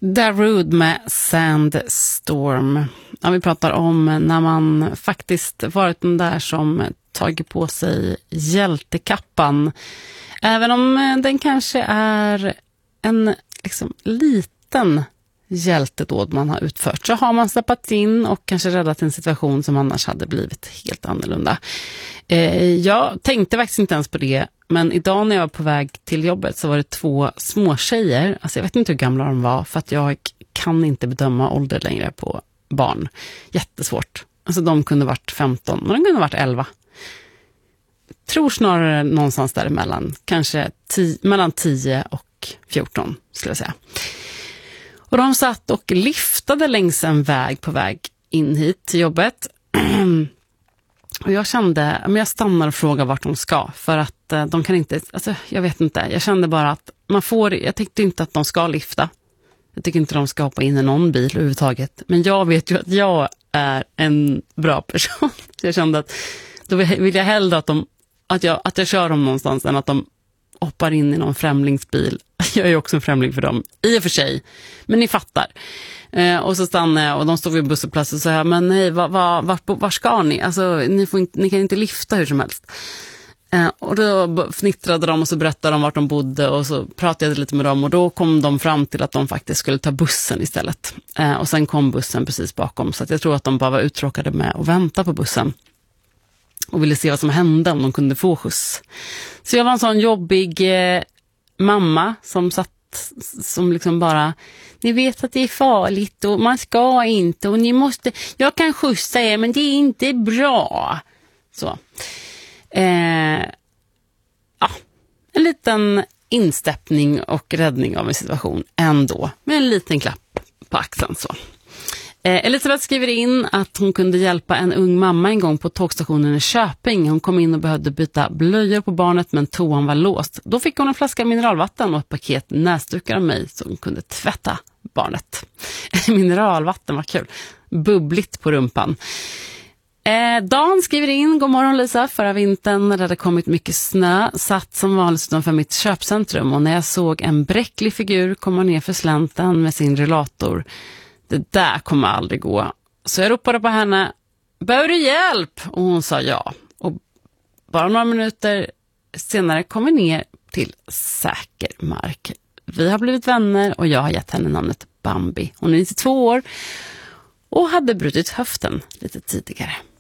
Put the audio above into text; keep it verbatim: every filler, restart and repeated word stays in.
Darude med Sandstorm. Ja, vi pratar om när man faktiskt varit den där som tagit på sig hjältekappan. Även om den kanske är en liksom liten hjältedåd man har utfört, så har man släppt in och kanske räddat en situation som annars hade blivit helt annorlunda. Eh, jag tänkte faktiskt inte ens på det, men idag när jag var på väg till jobbet så var det två små tjejer. Alltså jag vet inte hur gamla de var, för att jag kan inte bedöma ålder längre på barn. Jättesvårt. Alltså de kunde varit femton, men de kunde varit elva. Tror snarare någonstans däremellan. Kanske tio, mellan tio och fjorton skulle jag säga. Och de satt och liftade längs en väg på väg in hit till jobbet. Och jag kände, men jag stannar och frågar vart de ska. För att de kan inte, alltså jag vet inte. Jag kände bara att man får, jag tyckte inte att de ska lifta. Jag tycker inte de ska hoppa in i någon bil överhuvudtaget. Men jag vet ju att jag är en bra person. Så jag kände att då vill jag hellre att, de, att, jag, att jag kör dem någonstans än att de hoppar in i någon främlingsbil. Jag är ju också en främling för dem, i och för sig. Men ni fattar. Eh, och så stannade jag och de stod vid busshållplatsen och sa, men hej, var, var, var, var ska ni? Alltså, ni, får inte, ni kan inte lifta hur som helst. Eh, och då fnittrade de och så berättade de vart de bodde och så pratade jag lite med dem och då kom de fram till att de faktiskt skulle ta bussen istället. Eh, och sen kom bussen precis bakom, så att jag tror att de bara var uttråkade med att vänta på bussen. Och ville se vad som hände om de kunde få skjuts. Så jag var en sån jobbig eh, mamma som satt, som liksom bara, ni vet att det är farligt och man ska inte och ni måste, jag kan skjutsa er men det är inte bra. Så. Eh, ja, en liten insteppning och räddning av en situation ändå. Med en liten klapp på axeln så. Eh, Elisabeth skriver in att hon kunde hjälpa en ung mamma en gång på tågstationen i Köping. Hon kom in och behövde byta blöjor på barnet men toan var låst. Då fick hon en flaska mineralvatten och ett paket näsdukar av mig så hon kunde tvätta barnet. Mineralvatten var kul. Bubbligt på rumpan. Eh, Dan skriver in, god morgon Lisa, förra vintern när det hade kommit mycket snö satt som vanligt utanför mitt köpcentrum och när jag såg en bräcklig figur komma ner för slänten med sin rullator. Det där kommer aldrig gå. Så jag ropade på henne, behöver du hjälp? Och hon sa ja. Och bara några minuter senare kom vi ner till säker mark. Vi har blivit vänner och jag har gett henne namnet Bambi. Hon är nittiotvå år och hade brutit höften lite tidigare.